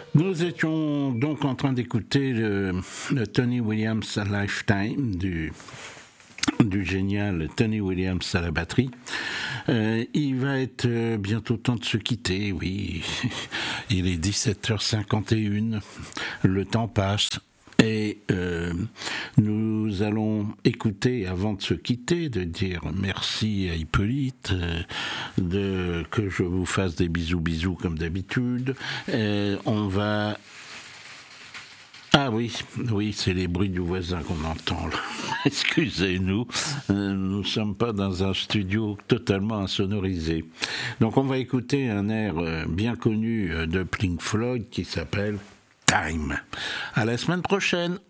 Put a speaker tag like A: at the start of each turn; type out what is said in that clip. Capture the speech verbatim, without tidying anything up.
A: Nous étions donc en train d'écouter le, le Tony Williams Lifetime du, du génial Tony Williams à la batterie. Euh, il va être bientôt temps de se quitter, oui. Il est dix-sept heures cinquante et une, le temps passe. Et euh, nous allons écouter, avant de se quitter, de dire merci à Hippolyte, euh, de, que je vous fasse des bisous bisous comme d'habitude. Euh, on va... Ah oui, oui, c'est les bruits du voisin qu'on entend là. Excusez-nous, euh, nous ne sommes pas dans un studio totalement insonorisé. Donc on va écouter un air euh, bien connu de Pink Floyd qui s'appelle Time. À la semaine prochaine.